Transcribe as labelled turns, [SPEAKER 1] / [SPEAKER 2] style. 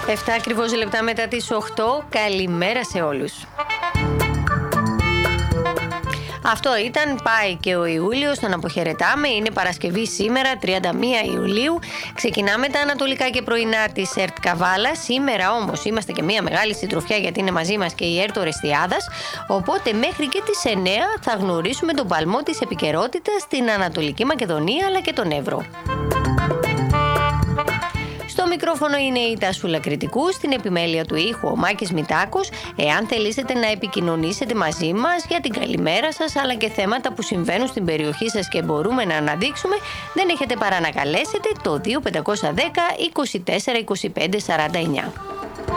[SPEAKER 1] 7 ακριβώς λεπτά μετά τις 8. Καλημέρα σε όλους. Αυτό ήταν, πάει και ο Ιούλιος, τον αποχαιρετάμε. Είναι Παρασκευή σήμερα, 31 Ιουλίου. Ξεκινάμε τα ανατολικά και πρωινά της ΕΡΤ Καβάλα. Σήμερα όμως είμαστε και μια μεγάλη συντροφιά, γιατί είναι μαζί μας και η ΕΡΤ Ορεστιάδας. Οπότε μέχρι και τις 9 θα γνωρίσουμε τον παλμό της επικαιρότητας στην Ανατολική Μακεδονία αλλά και τον Εύρο. Στο μικρόφωνο είναι η Τασούλα Κρητικού, στην επιμέλεια του ήχου ο Μάκης Μητάκος. Εάν θελήσετε να επικοινωνήσετε μαζί μας για την καλημέρα σας αλλά και θέματα που συμβαίνουν στην περιοχή σας και μπορούμε να αναδείξουμε, δεν έχετε παρά να καλέσετε το 2510 24 25 49.